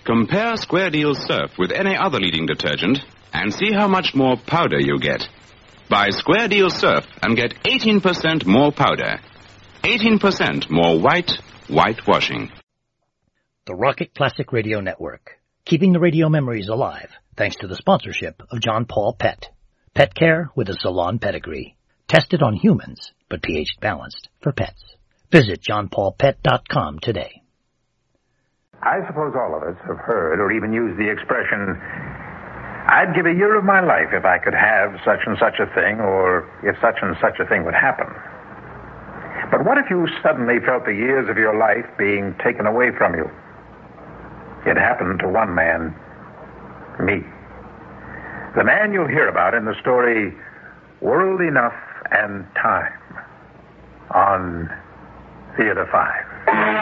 Compare Square Deal Surf with any other leading detergent and see how much more powder you get. Buy Square Deal Surf and get 18% more powder. 18% more whitewashing. The Rocket Classic Radio Network, keeping the radio memories alive thanks to the sponsorship of John Paul Pet. Pet care with a salon pedigree. Tested on humans, but pH balanced for pets. Visit johnpaulpet.com today. I suppose all of us have heard or even used the expression, I'd give a year of my life if I could have such and such a thing, or if such and such a thing would happen. But what if you suddenly felt the years of your life being taken away from you? It happened to one man, me. The man you'll hear about in the story World Enough and Time on Theater 5.